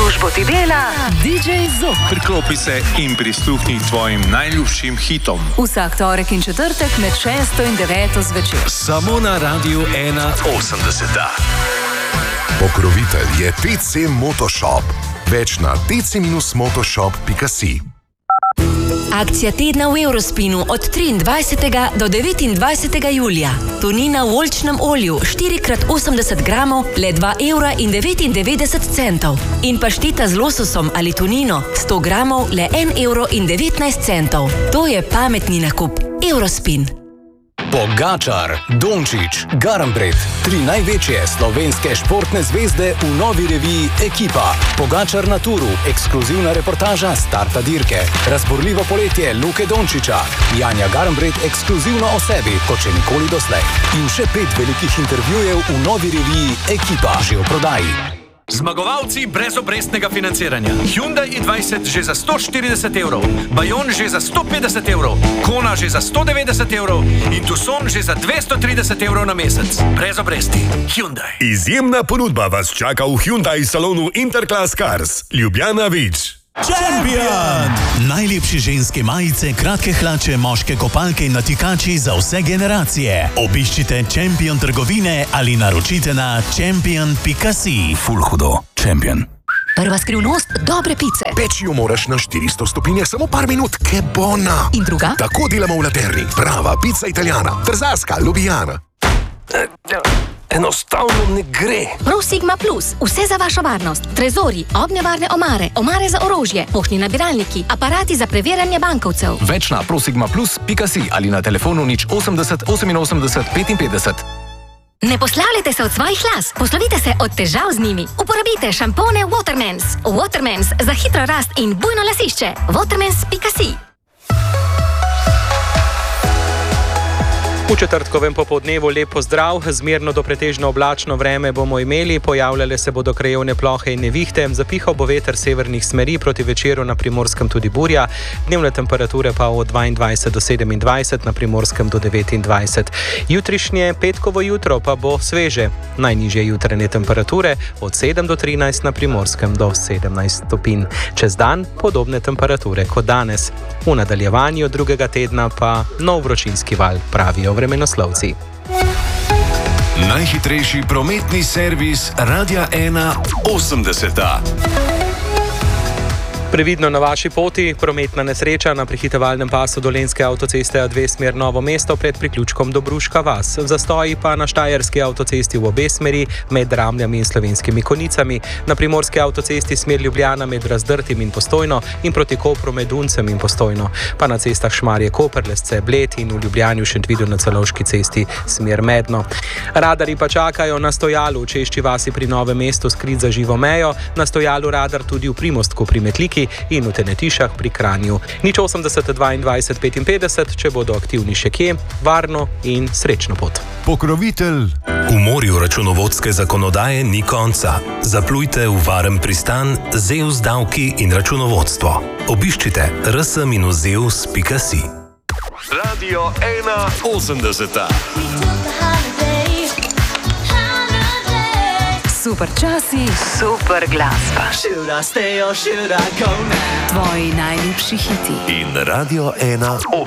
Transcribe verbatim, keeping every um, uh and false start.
družbo ti dela D J Zok. Priklopi se in prisluhni tvojim najljubšim hitom. Vsak torek in četrtek med šesto in deveto zvečer. Samo na Radiu ena osemdeseta. Pokrovitelj je T C Motoshop. Več na t c motoshop pika si. Akcija tedna v Eurospinu od triindvajsetega do devetindvajsetega julija. Tunina v oljčnem olju štiri krat osemdeset gramov, le dva evra in devetindevetdeset centov. In pašteta z lososom ali tunino sto gramov, le en evro in devetnajst centov. To je pametni nakup. Eurospin. Pogačar, Dončić, Garnbret, tri največje slovenske športne zvezde v novi reviji Ekipa. Pogačar na turu, ekskluzivna reportaža starta dirke. Razborljivo poletje Luke Dončića. Janja Garnbret ekskluzivno o sebi, kot še nikoli doslej. In še pet velikih intervjujev v novi reviji Ekipa, že v prodaji. Zmagovalci brez obrestnega financiranja. Hyundai i dvajset že za sto štirideset evrov, Bayon že za sto petdeset evrov, Kona že za sto devetdeset evrov in Tucson že za dvesto trideset evrov na mesec. Brez obresti. Hyundai. Izjemna ponudba vas čaka v Hyundai salonu Interclass Cars. Ljubljana Vič. Champion! Najlepši ženske majice, kratke hlače, moške kopalke in natikači za vse generacije. Obiščite Champion trgovine ali naročite na champion pika si. Ful hudo. Champion. Prva skrivnost dobre pice. Peči jo moraš na štiristo stopinjah samo par minut, ke bona. In druga? Tako delamo v Laterni. Prava pica italijana. Trzarska, Ljubljana. Enostavno ne gre. ProSigma Plus. Vse za vašo varnost. Trezori, ognjevarne omare, omare za orožje, poštni nabiralniki, aparati za preverjanje bankovcev. Več na prosigma plus pika si ali na telefonu nič osemdeset oseminosemdeset petinpetdeset. Ne poslavljajte se od svojih las. Poslovite se od težav z njimi. Uporabite šampone Watermans. Watermans za hitro rast in bujno lasišče. watermans pika si. V četrtkovem popoldnevu lep pozdrav, zmerno do pretežno oblačno vreme bomo imeli, pojavljale se bodo krajevne plohe in nevihte, zapihal bo veter severnih smeri, proti večeru na Primorskem tudi burja, dnevne temperature pa od dvaindvajset do sedemindvajset, na Primorskem do devetindvajset. Jutrišnje petkovo jutro pa bo sveže, najnižje jutranje temperature od sedem do trinajst, na Primorskem do sedemnajst stopinj. Čez dan podobne temperature kot danes. V nadaljevanju drugega tedna pa nov vročinski val, pravijo vremenoslovci. Najhitrejši prometni servis Radia ena osemdeseta. Previdno na vaši poti, prometna nesreča na prehitevalnem pasu Dolenjske avtoceste A dve smer Novo mesto pred priključkom Dobruška vas. Zastoji pa na Štajerski avtocesti v obe smeri med Ramljami in Slovenskimi Konjicami, na Primorski avtocesti smer Ljubljana med Razdrtim in Postojno in proti Kopru med Uncem in Postojno, pa na cestah Šmarje-Koper, Lesce, Bled in v Ljubljani v Šentvidu na Celovški cesti smer Medno. Radari pa čakajo na stojalu v Češči vasi pri Novem mestu skrit za živo mejo, na stojalu radar tudi v Primostku pri Metliki in v Tenetišah pri Kranju. Nič osemdeset dvaindvajset petinpetdeset, če bodo aktivni še kje, varno in srečno pot. Pokrovitelj. V morju računovodske zakonodaje ni konca. Zaplujte v varen pristan Zeus davki in računovodstvo. Obiščite r s minus zeus pika si. Radio ena osemdeseta. Super časi, super glasba. Tvoji najljubši hiti. In Radio ena